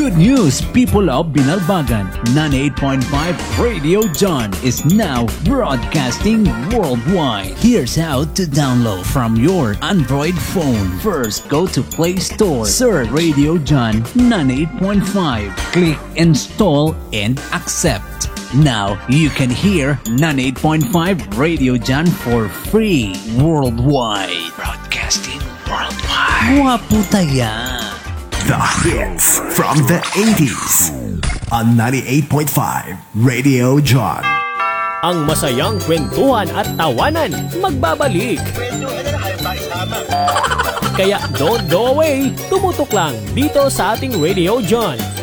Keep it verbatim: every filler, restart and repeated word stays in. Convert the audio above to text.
Good news, people of Binalbagan. ninety-eight point five Radio John is now broadcasting worldwide. Here's how to download from your Android phone. First, go to Play Store. Search Radio John ninety-eight point five. Click Install and Accept. Now, you can hear ninety-eight point five Radio John for free worldwide. Broadcasting worldwide. Wapo taya. The hits from the eighties on ninety-eight point five Radio John. Ang masayang kwentuhan at tawanan magbabalik. Kaya don't go away, tumutok lang dito sa ating Radio John